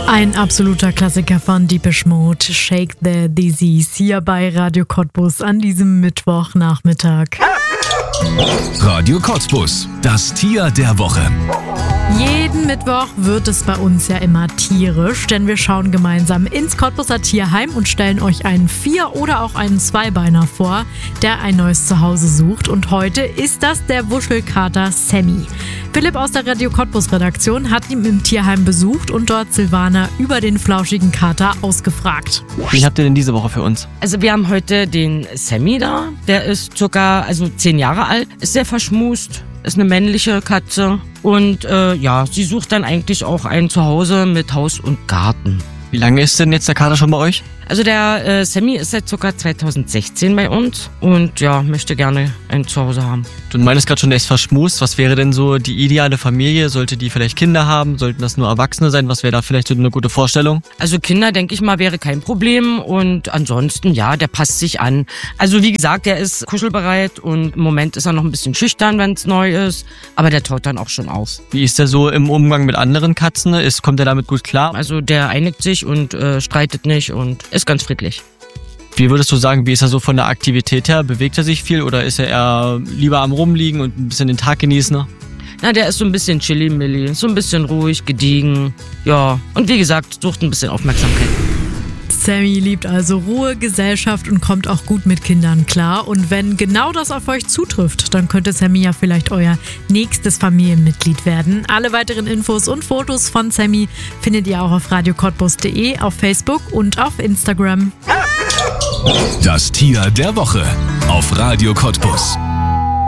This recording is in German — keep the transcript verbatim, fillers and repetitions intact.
Ein absoluter Klassiker von Depeche Mode, Shake the Disease, hier bei Radio Cottbus an diesem Mittwochnachmittag. Radio Cottbus, das Tier der Woche. Jeden Mittwoch wird es bei uns ja immer tierisch, denn wir schauen gemeinsam ins Cottbuser Tierheim und stellen euch einen Vier- oder auch einen Zweibeiner vor, der ein neues Zuhause sucht. Und heute ist das der Wuschelkater Sammy. Philipp aus der Radio Cottbus Redaktion hat ihn im Tierheim besucht und dort Silvana über den flauschigen Kater ausgefragt. Wen habt ihr denn diese Woche für uns? Also wir haben heute den Sammy da, der ist circa also zehn Jahre alt, ist sehr verschmust, ist eine männliche Katze und äh, ja, sie sucht dann eigentlich auch ein Zuhause mit Haus und Garten. Wie lange ist denn jetzt der Kater schon bei euch? Also der äh, Sammy ist seit ca. zweitausendsechzehn bei uns und ja, möchte gerne ein Zuhause haben. Du meinst gerade schon, der ist verschmust. Was wäre denn so die ideale Familie? Sollte die vielleicht Kinder haben? Sollten das nur Erwachsene sein? Was wäre da vielleicht so eine gute Vorstellung? Also Kinder, denke ich mal, wäre kein Problem und ansonsten, ja, der passt sich an. Also wie gesagt, der ist kuschelbereit und im Moment ist er noch ein bisschen schüchtern, wenn es neu ist, aber der taut dann auch schon auf. Wie ist der so im Umgang mit anderen Katzen? Ist, kommt er damit gut klar? Also der einigt sich und äh, streitet nicht und ist ganz friedlich. Wie würdest du sagen, wie ist er so von der Aktivität her? Bewegt er sich viel oder ist er eher lieber am Rumliegen und ein bisschen den Tag genießen? Na, der ist so ein bisschen chilly-milli, so ein bisschen ruhig, gediegen, ja. Und wie gesagt, sucht ein bisschen Aufmerksamkeit. Sammy liebt also Ruhe, Gesellschaft und kommt auch gut mit Kindern klar. Und wenn genau das auf euch zutrifft, dann könnte Sammy ja vielleicht euer nächstes Familienmitglied werden. Alle weiteren Infos und Fotos von Sammy findet ihr auch auf radio cottbus punkt de, auf Facebook und auf Instagram. Das Tier der Woche auf Radio Cottbus.